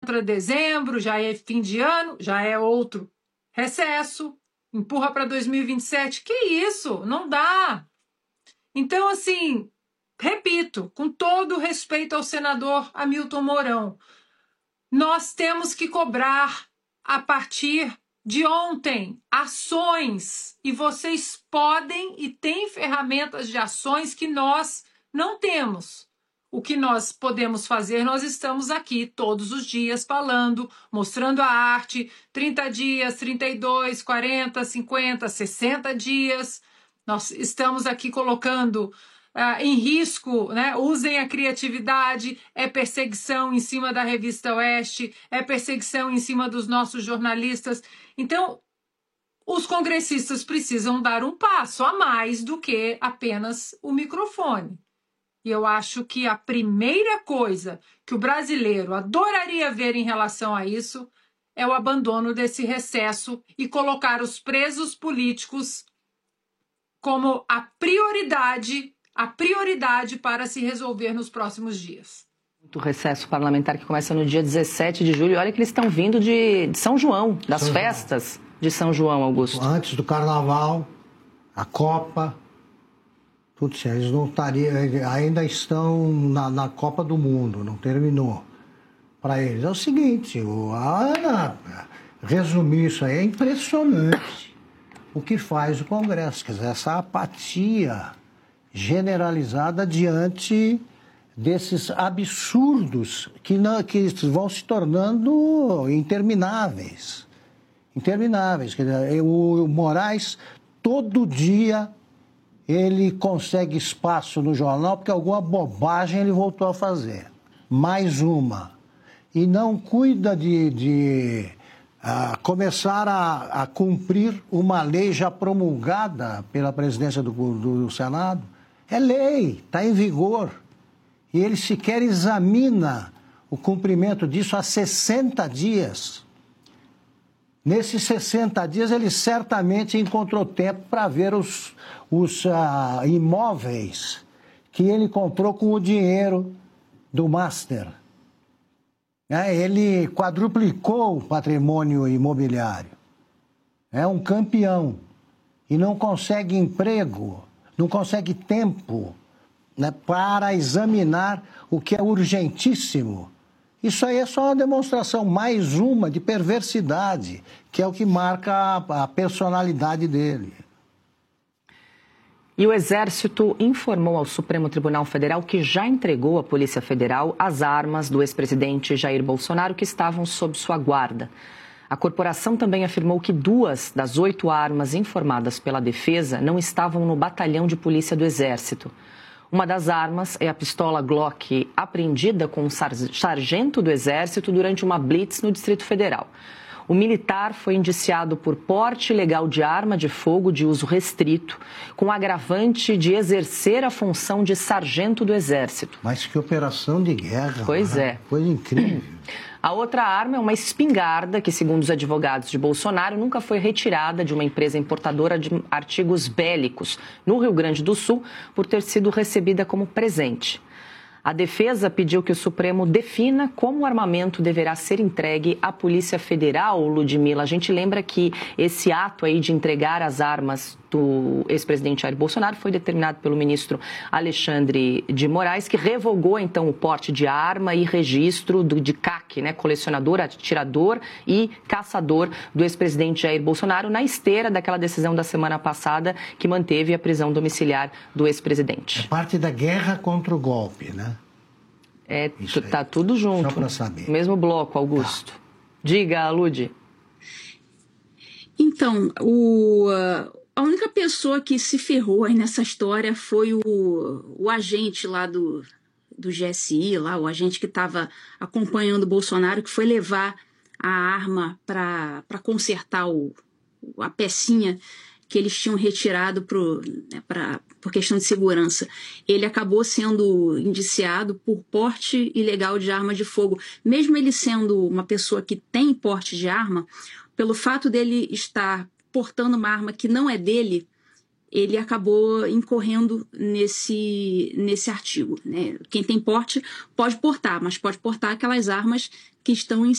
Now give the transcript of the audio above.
entra dezembro, já é fim de ano, já é outro recesso, empurra para 2027. Que isso? Não dá. Então, assim, repito, com todo o respeito ao senador Hamilton Mourão, nós temos que cobrar, a partir de ontem, ações. E vocês podem e têm ferramentas de ações que nós não temos. O que nós podemos fazer, nós estamos aqui todos os dias falando, mostrando a arte, 30 dias, 32, 40, 50, 60 dias. Nós estamos aqui colocando em risco, né? Usem a criatividade, é perseguição em cima da Revista Oeste, é perseguição em cima dos nossos jornalistas. Então, os congressistas precisam dar um passo a mais do que apenas o microfone. E eu acho que a primeira coisa que o brasileiro adoraria ver em relação a isso é o abandono desse recesso e colocar os presos políticos como a prioridade para se resolver nos próximos dias. O recesso parlamentar que começa no dia 17 de julho. Olha que eles estão vindo de São João, das festas de São João, Augusto. Antes do Carnaval, a Copa, tudo isso. Eles não estariam, ainda estão na Copa do Mundo, não terminou. Para eles é o seguinte, a Ana resumir isso aí, é impressionante o que faz o Congresso. Quer dizer, essa apatia generalizada diante desses absurdos que vão se tornando intermináveis. Intermináveis. Quer dizer, o Moraes, todo dia, ele consegue espaço no jornal porque alguma bobagem ele voltou a fazer. Mais uma. E não cuida de começar a cumprir uma lei já promulgada pela presidência do Senado. É lei, está em vigor. E ele sequer examina o cumprimento disso há 60 dias. Nesses 60 dias, ele certamente encontrou tempo para ver os imóveis que ele comprou com o dinheiro do Master. Ele quadruplicou o patrimônio imobiliário. É um campeão. E não consegue emprego, não consegue tempo, né, para examinar o que é urgentíssimo. Isso aí é só uma demonstração, mais uma, de perversidade, que é o que marca a personalidade dele. E o Exército informou ao Supremo Tribunal Federal que já entregou à Polícia Federal as armas do ex-presidente Jair Bolsonaro que estavam sob sua guarda. A corporação também afirmou que 2 das 8 armas informadas pela defesa não estavam no batalhão de polícia do Exército. Uma das armas é a pistola Glock, apreendida com um sargento do Exército durante uma blitz no Distrito Federal. O militar foi indiciado por porte ilegal de arma de fogo de uso restrito, com agravante de exercer a função de sargento do Exército. Mas que operação de guerra. Pois é. Coisa incrível. A outra arma é uma espingarda que, segundo os advogados de Bolsonaro, nunca foi retirada de uma empresa importadora de artigos bélicos no Rio Grande do Sul por ter sido recebida como presente. A defesa pediu que o Supremo defina como o armamento deverá ser entregue à Polícia Federal, Ludmila. A gente lembra que esse ato aí de entregar as armas do ex-presidente Jair Bolsonaro foi determinado pelo ministro Alexandre de Moraes, que revogou, então, o porte de arma e registro de CAC, né, colecionador, atirador e caçador do ex-presidente Jair Bolsonaro, na esteira daquela decisão da semana passada que manteve a prisão domiciliar do ex-presidente. É parte da guerra contra o golpe, né? Tá tudo junto. Só para saber. Mesmo bloco, Augusto. Tá. Diga, Ludi. Então, a única pessoa que se ferrou aí nessa história foi o agente lá do GSI, lá, o agente que estava acompanhando o Bolsonaro, que foi levar a arma para consertar a pecinha que eles tinham retirado por questão de segurança. Ele acabou sendo indiciado por porte ilegal de arma de fogo. Mesmo ele sendo uma pessoa que tem porte de arma, pelo fato dele estar portando uma arma que não é dele, ele acabou incorrendo nesse artigo, né? Quem tem porte pode portar, mas pode portar aquelas armas que estão em